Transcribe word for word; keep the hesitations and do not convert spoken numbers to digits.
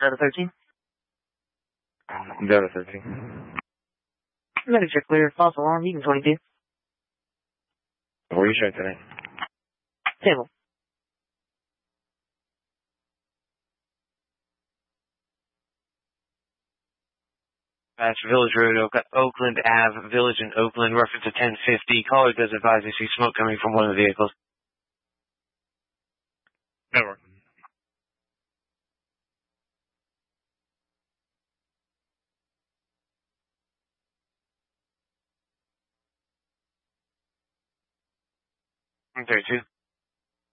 Delta thirteen. Delta thirteen. Medics are clear. False alarm. Eaton twenty-two. Where are you showing today? Table. That's Village Road, Oak- Oakland Ave, Village in Oakland, reference to ten fifty. Caller does advise they see smoke coming from one of the vehicles. Network. one thirty-two.